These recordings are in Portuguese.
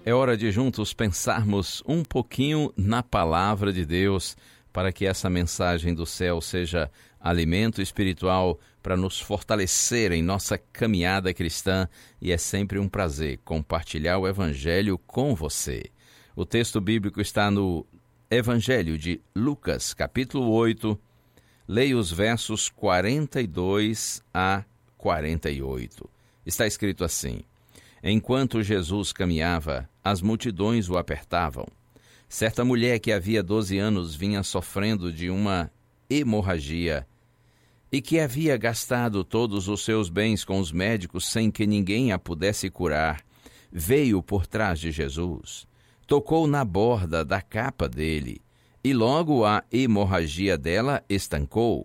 É hora de juntos pensarmos um pouquinho na palavra de Deus, para que essa mensagem do céu seja alimento espiritual para nos fortalecer em nossa caminhada cristã, e é sempre um prazer compartilhar o Evangelho com você. O texto bíblico está no Evangelho de Lucas, capítulo 8, leia os versos 42 a 48. Está escrito assim: Enquanto Jesus caminhava, as multidões o apertavam. Certa mulher que havia 12 anos vinha sofrendo de uma hemorragia e que havia gastado todos os seus bens com os médicos sem que ninguém a pudesse curar, veio por trás de Jesus, tocou na borda da capa dele e logo a hemorragia dela estancou.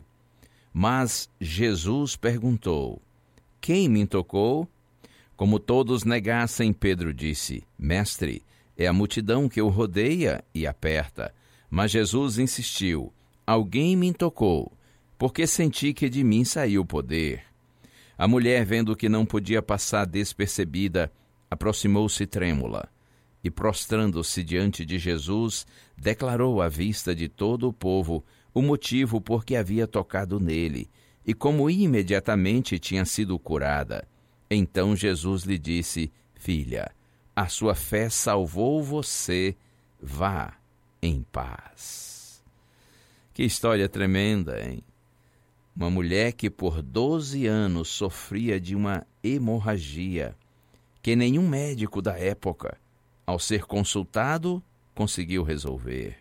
Mas Jesus perguntou: Quem me tocou? Como todos negassem, Pedro disse: Mestre, é a multidão que o rodeia e aperta. Mas Jesus insistiu: Alguém me tocou, porque senti que de mim saiu o poder. A mulher, vendo que não podia passar despercebida, aproximou-se trêmula e, prostrando-se diante de Jesus, declarou à vista de todo o povo o motivo por que havia tocado nele e como imediatamente tinha sido curada. Então Jesus lhe disse: Filha, a sua fé salvou você, vá em paz. Que história tremenda, hein? Uma mulher que por 12 anos sofria de uma hemorragia, que nenhum médico da época, ao ser consultado, conseguiu resolver.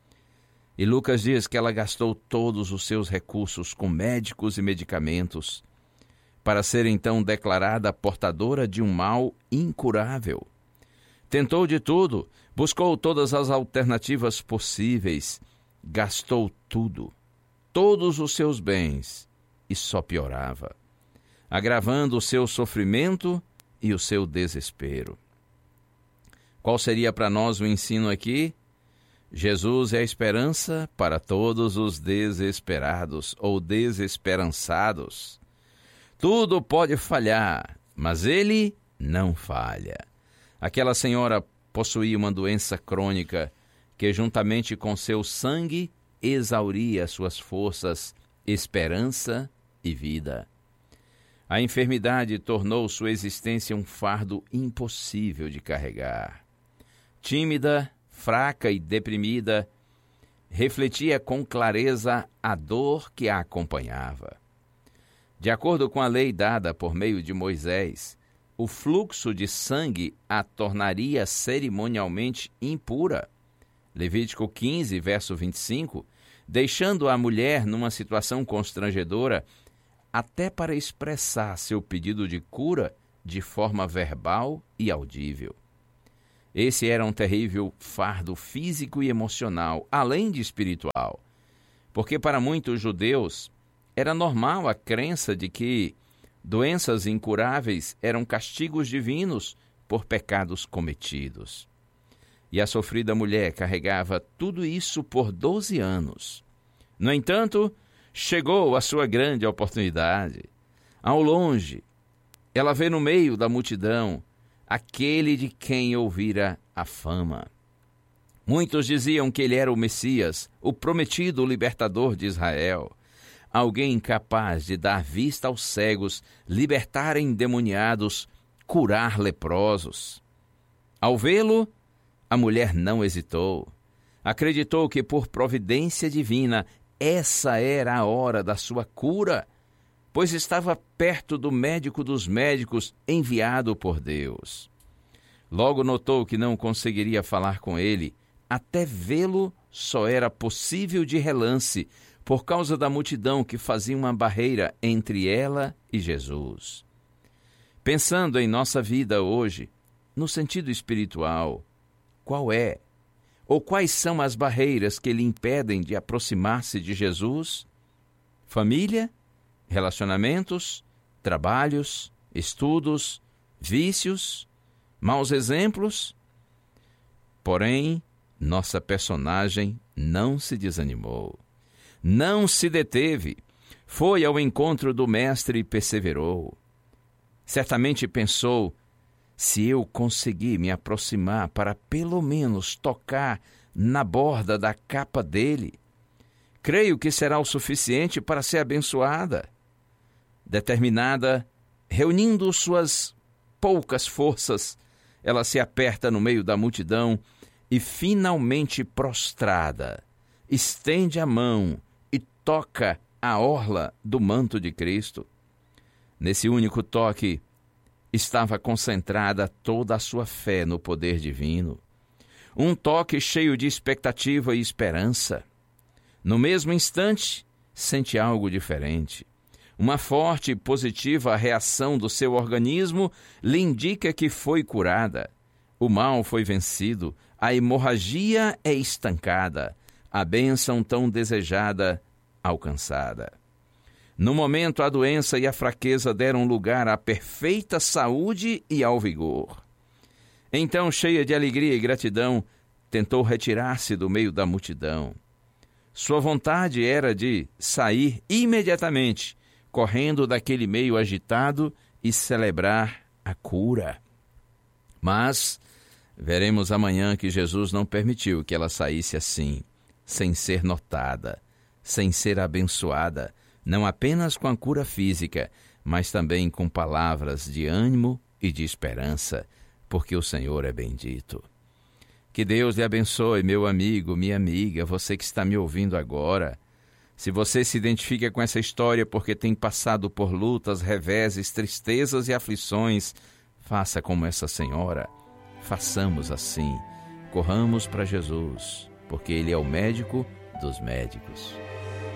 E Lucas diz que ela gastou todos os seus recursos com médicos e medicamentos, para ser então declarada portadora de um mal incurável. Tentou de tudo, buscou todas as alternativas possíveis, gastou tudo, todos os seus bens, e só piorava, agravando o seu sofrimento e o seu desespero. Qual seria para nós o ensino aqui? Jesus é a esperança para todos os desesperados ou desesperançados. Tudo pode falhar, mas ele não falha. Aquela senhora possuía uma doença crônica que, juntamente com seu sangue, exauria suas forças, esperança e vida. A enfermidade tornou sua existência um fardo impossível de carregar. Tímida, fraca e deprimida, refletia com clareza a dor que a acompanhava. De acordo com a lei dada por meio de Moisés, o fluxo de sangue a tornaria cerimonialmente impura. Levítico 15, verso 25, deixando a mulher numa situação constrangedora até para expressar seu pedido de cura de forma verbal e audível. Esse era um terrível fardo físico e emocional, além de espiritual, porque para muitos judeus era normal a crença de que doenças incuráveis eram castigos divinos por pecados cometidos. E a sofrida mulher carregava tudo isso por 12 anos. No entanto, chegou a sua grande oportunidade. Ao longe, ela vê no meio da multidão aquele de quem ouvira a fama. Muitos diziam que ele era o Messias, o prometido libertador de Israel. Alguém capaz de dar vista aos cegos, libertar endemoniados, curar leprosos. Ao vê-lo, a mulher não hesitou. Acreditou que, por providência divina, essa era a hora da sua cura, pois estava perto do médico dos médicos enviado por Deus. Logo notou que não conseguiria falar com ele, até vê-lo só era possível de relance, por causa da multidão que fazia uma barreira entre ela e Jesus. Pensando em nossa vida hoje, no sentido espiritual, qual é ou quais são as barreiras que lhe impedem de aproximar-se de Jesus? Família, relacionamentos, trabalhos, estudos, vícios, maus exemplos? Porém, nossa personagem não se desanimou. Não se deteve, foi ao encontro do Mestre e perseverou. Certamente pensou: se eu conseguir me aproximar para pelo menos tocar na borda da capa dele, creio que será o suficiente para ser abençoada. Determinada, reunindo suas poucas forças, ela se aperta no meio da multidão e, finalmente prostrada, estende a mão e toca a orla do manto de Cristo. Nesse único toque, estava concentrada toda a sua fé no poder divino. Um toque cheio de expectativa e esperança. No mesmo instante, sente algo diferente. Uma forte e positiva reação do seu organismo lhe indica que foi curada. O mal foi vencido, a hemorragia é estancada, a bênção tão desejada alcançada. No momento, a doença e a fraqueza deram lugar à perfeita saúde e ao vigor. Então, cheia de alegria e gratidão, tentou retirar-se do meio da multidão. Sua vontade era de sair imediatamente, correndo daquele meio agitado e celebrar a cura. Mas veremos amanhã que Jesus não permitiu que ela saísse assim, sem ser notada, sem ser abençoada, não apenas com a cura física, mas também com palavras de ânimo e de esperança, porque o Senhor é bendito. Que Deus lhe abençoe, meu amigo, minha amiga, você que está me ouvindo agora. Se você se identifica com essa história porque tem passado por lutas, reveses, tristezas e aflições, faça como essa senhora. Façamos assim. Corramos para Jesus, porque Ele é o médico dos médicos.